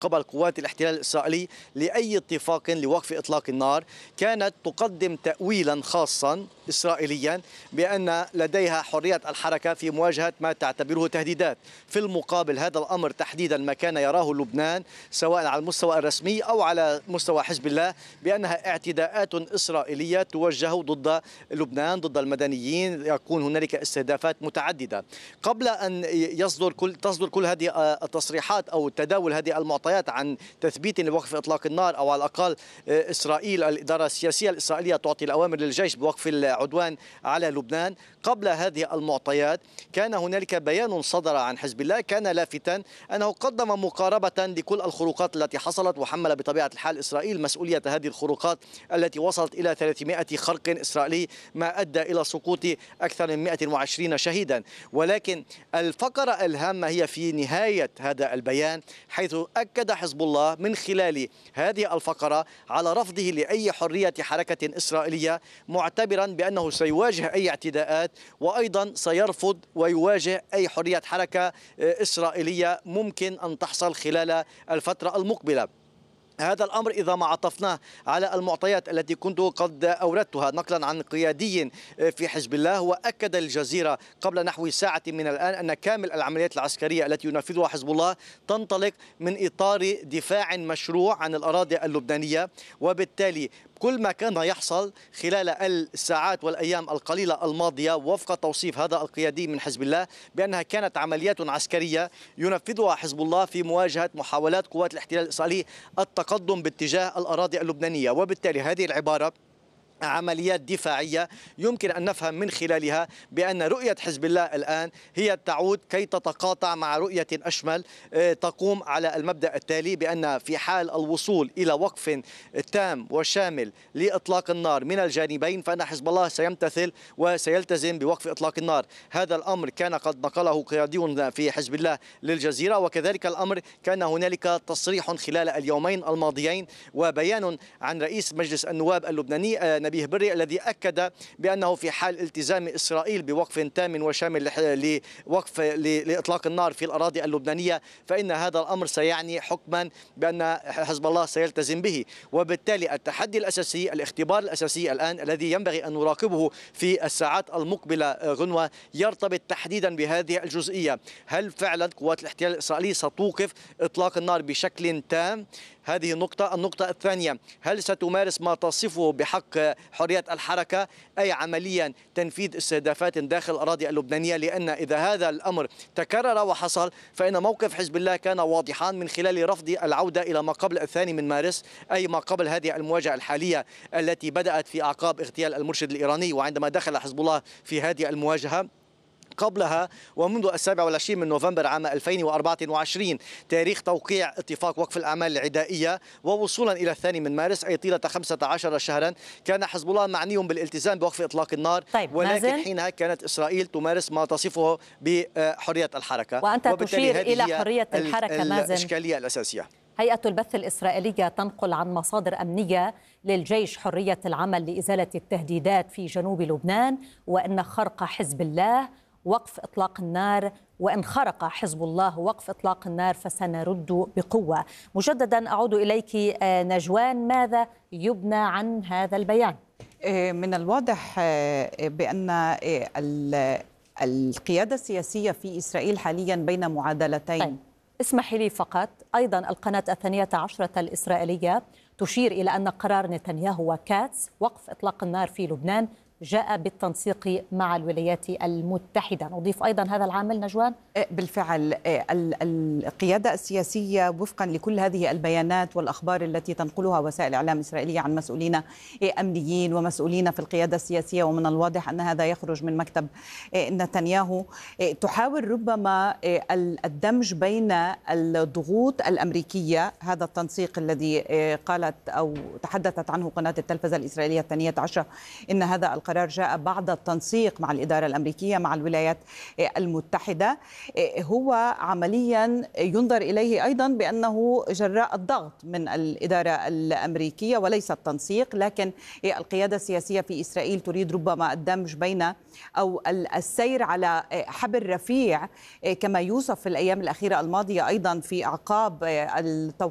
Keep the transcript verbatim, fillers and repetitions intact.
قبل قوات الاحتلال الإسرائيلي لأي اتفاق لوقف إطلاق النار، كانت تقدم تأويلا خاصا إسرائيليا بأن لديها حرية الحركة في مواجهة ما تعتبره تهديدات. في المقابل هذا الأمر تحديدا ما كان يراه لبنان سواء على المستوى الرسمي أو على مستوى حزب الله بأنها اعتداءات إسرائيلية توجه ضد لبنان، ضد المدنيين، يكون هنالك استهدافات متعددة. قبل أن يصدر كل تصدر كل هذه التصريحات أو تداول هذه المعطيات عن تثبيت لوقف إطلاق النار، أو على الأقل إسرائيل الإدارة السياسية الإسرائيلية تعطي الأوامر للجيش بوقف العدوان على لبنان، قبل هذه المعطيات كان هنالك بيان صدر عن حزب الله كان لافتا أنه قدم مقاربة لكل الخروقات التي حصلت، وحمل بطبيعة الحال إسرائيل مسؤولية هذه الخروقات التي وصلت إلى ثلاثمائة خرق إسرائيلي ما أدى إلى سقوط أكثر من مائة وعشرين شهيدا. ولكن الفقرة الهامة هي في نهاية هذا البيان، حيث أكد حزب الله من خلال هذه الفقرة على رفضه لأي حرية حركة إسرائيلية، معتبرا بأنه سيواجه أي اعتداءات، وأيضا سيرفض ويواجه أي حرية حركة إسرائيلية ممكن أن تحصل خلال الفترة المقبلة. هذا الأمر إذا ما عطفناه على المعطيات التي كنت قد أوردتها نقلا عن قيادي في حزب الله، وأكد الجزيرة قبل نحو ساعة من الآن أن كامل العمليات العسكرية التي ينفذها حزب الله تنطلق من إطار دفاع مشروع عن الأراضي اللبنانية، وبالتالي كل ما كان يحصل خلال الساعات والأيام القليلة الماضية وفق توصيف هذا القيادي من حزب الله بأنها كانت عمليات عسكرية ينفذها حزب الله في مواجهة محاولات قوات الاحتلال الإسرائيلي التقدم باتجاه الأراضي اللبنانية. وبالتالي هذه العبارة عمليات دفاعية يمكن أن نفهم من خلالها بأن رؤية حزب الله الآن هي تعود كي تتقاطع مع رؤية أشمل تقوم على المبدأ التالي، بأن في حال الوصول إلى وقف تام وشامل لإطلاق النار من الجانبين فإن حزب الله سيمتثل وسيلتزم بوقف إطلاق النار. هذا الأمر كان قد نقله قيادي في حزب الله للجزيرة، وكذلك الأمر كان هنالك تصريح خلال اليومين الماضيين وبيان عن رئيس مجلس النواب اللبناني نبيه بري الذي أكد بأنه في حال التزام إسرائيل بوقف تام وشامل لوقف لإطلاق النار في الأراضي اللبنانية فإن هذا الأمر سيعني حكما بأن حزب الله سيلتزم به. وبالتالي التحدي الأساسي، الاختبار الأساسي الآن الذي ينبغي أن نراقبه في الساعات المقبلة غنوة يرتبط تحديدا بهذه الجزئية: هل فعلا قوات الاحتلال الإسرائيلي ستوقف إطلاق النار بشكل تام؟ هذه النقطة. النقطة الثانية: هل ستمارس ما تصفه بحق حرية الحركة، أي عمليا تنفيذ استهدافات داخل الأراضي اللبنانية؟ لأن إذا هذا الأمر تكرر وحصل فإن موقف حزب الله كان واضحا من خلال رفض العودة إلى ما قبل الثاني من مارس، أي ما قبل هذه المواجهة الحالية التي بدأت في أعقاب اغتيال المرشد الإيراني، وعندما دخل حزب الله في هذه المواجهة قبلها ومنذ السابع والعشرين من نوفمبر عام ألفين وأربعة وعشرين تاريخ توقيع اتفاق وقف الأعمال العدائية، ووصولا إلى الثاني من مارس أي طيلة خمسة عشر شهرا كان حزب الله معني بالالتزام بوقف إطلاق النار. طيب ولكن مازن، حينها كانت إسرائيل تمارس ما تصفه بحرية الحركة، وأنت تشير إلى حرية الحركة. مازن، الإشكالية الأساسية هيئة البث الإسرائيلية تنقل عن مصادر أمنية للجيش حرية العمل لإزالة التهديدات في جنوب لبنان، وأن خرق حزب الله وقف إطلاق النار، وإن خرق حزب الله وقف إطلاق النار فسنرد بقوة. مجددا أعود إليك نجوان، ماذا يبنى عن هذا البيان؟ من الواضح بأن القيادة السياسية في إسرائيل حاليا بين معادلتين. طيب. اسمحي لي فقط، أيضا القناة الثانية عشرة الإسرائيلية تشير إلى أن قرار نتنياهو وكاتس وقف إطلاق النار في لبنان جاء بالتنسيق مع الولايات المتحدة. نضيف أيضا هذا العامل نجوان؟ بالفعل القيادة السياسية وفقا لكل هذه البيانات والأخبار التي تنقلها وسائل الإعلام الإسرائيلية عن مسؤولين أمنيين ومسؤولين في القيادة السياسية، ومن الواضح أن هذا يخرج من مكتب نتنياهو، تحاول ربما الدمج بين الضغوط الأمريكية، هذا التنسيق الذي قالت أو تحدثت عنه قناة التلفزة الإسرائيلية الثانية عشرة إن هذا القرار القرار جاء بعد التنسيق مع الإدارة الأمريكية مع الولايات المتحدة. هو عمليا ينظر إليه أيضا بأنه جراء الضغط من الإدارة الأمريكية وليس التنسيق، لكن القيادة السياسية في إسرائيل تريد ربما الدمج بين أو السير على حبل رفيع كما يوصف في الأيام الأخيرة الماضية أيضا في أعقاب